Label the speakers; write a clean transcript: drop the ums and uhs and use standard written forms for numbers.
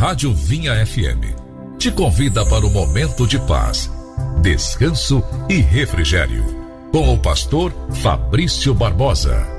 Speaker 1: Rádio Vinha FM te convida para um momento de paz, descanso e refrigério, com o pastor Fabrício Barbosa.